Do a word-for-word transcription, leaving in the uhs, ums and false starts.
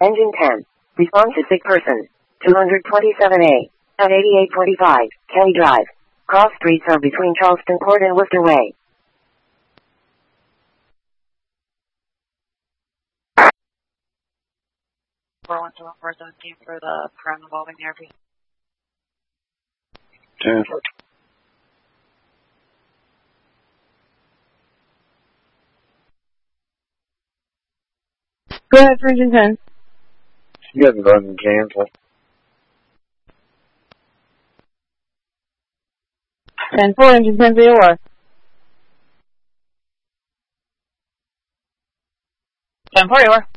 Engine ten. Respond to sick person. two twenty-seven A. At eighty-eight forty-five, Kelly Drive. Cross streets are between Charleston Court and Worcester Way. four one two one four seventeen for the crime involving the R P. ten. Go ahead for engine ten. You haven't gotten cancel. ten four, engine ten V O R. ten four, you are.